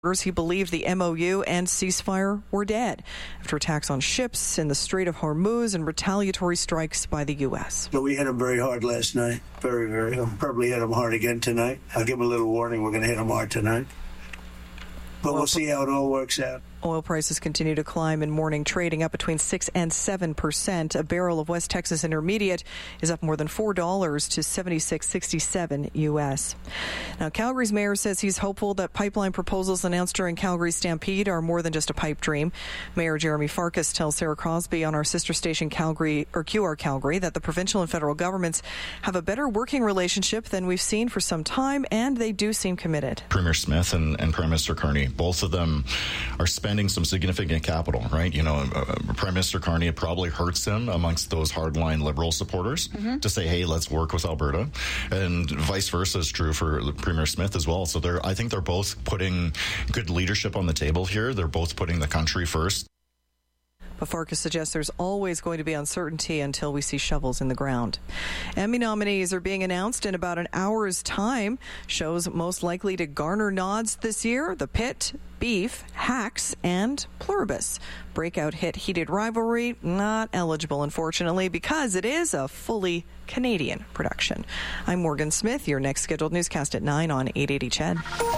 He believed the MOU and ceasefire were dead after attacks on ships in the Strait of Hormuz and retaliatory strikes by the U.S. So we hit them very hard last night. Very, very hard. Probably hit them hard again tonight. I'll give them a little warning. We're going to hit them hard tonight. But we'll see how it all works out. Oil prices continue to climb in morning trading, up between 6 and 7%. A barrel of West Texas Intermediate is up more than $4 to $76.67 U.S. Now, Calgary's mayor says he's hopeful that pipeline proposals announced during Calgary's Stampede are more than just a pipe dream. Mayor Jeremy Farkas tells Sarah Crosby on our sister station Calgary, or QR Calgary, that the provincial and federal governments have a better working relationship than we've seen for some time, and they do seem committed. Premier Smith and Prime Minister Carney, both of them are spending some significant capital, right? You know, Prime Minister Carney, it probably hurts him amongst those hardline Liberal supporters to say, hey, let's work with Alberta. And vice versa is true for Premier Smith as well. So I think they're both putting good leadership on the table here. They're both putting the country first. But Farkas suggests there's always going to be uncertainty until we see shovels in the ground. Emmy nominees are being announced in about an hour's time. Shows most likely to garner nods this year: The Pit, Beef, Hacks, and Pluribus. Breakout hit Heated Rivalry, not eligible, unfortunately, because it is a fully Canadian production. I'm Morgan Smith. Your next scheduled newscast at 9 on 880 CHED.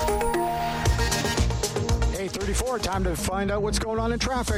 8:34, time to find out what's going on in traffic.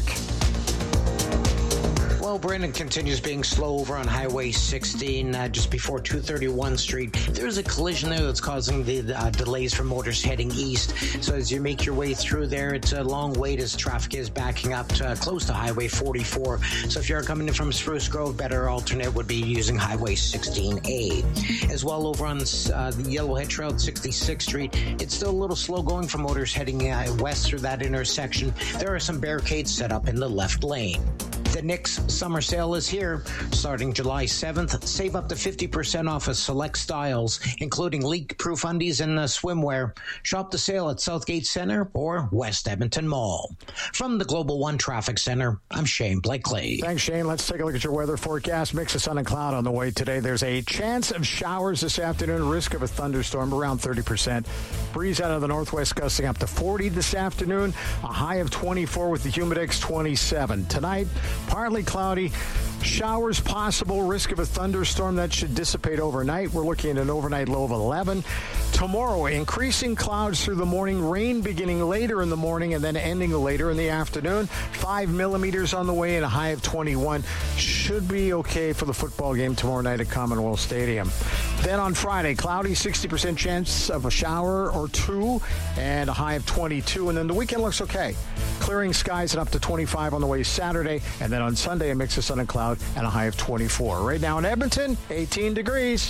Well, Brandon continues being slow over on Highway 16 just before 231 Street. There's a collision there that's causing the delays for motors heading east. So as you make your way through there, it's a long wait as traffic is backing up close to Highway 44. So if you're coming in from Spruce Grove, better alternate would be using Highway 16A. As well, over on the Yellowhead Trail at 66th Street, it's still a little slow going for motors heading west through that intersection. There are some barricades set up in the left lane. The Nick's summer sale is here. Starting July 7th, save up to 50% off of select styles, including leak-proof undies and swimwear. Shop the sale at Southgate Centre or West Edmonton Mall. From the Global One Traffic Centre, I'm Shane Blakely. Thanks, Shane. Let's take a look at your weather forecast. Mix of sun and cloud on the way today. There's a chance of showers this afternoon, risk of a thunderstorm around 30%. Breeze out of the northwest gusting up to 40 this afternoon, a high of 24 with the Humidex 27. Tonight, partly cloudy, showers possible, risk of a thunderstorm that should dissipate overnight. We're looking at an overnight low of 11. Tomorrow, increasing clouds through the morning, rain beginning later in the morning and then ending later in the afternoon. 5 millimeters on the way and a high of 21. Should be okay for the football game tomorrow night at Commonwealth Stadium. Then on Friday, cloudy, 60% chance of a shower or two and a high of 22. And then the weekend looks okay. Clearing skies and up to 25 on the way Saturday. And then on Sunday, a mix of sun and cloud and a high of 24. Right now in Edmonton, 18 degrees.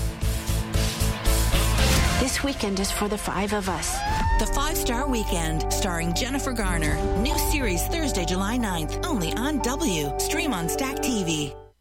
This weekend is for the five of us. The 5-Star Weekend, starring Jennifer Garner. New series Thursday, July 9th, only on W. Stream on Stack TV.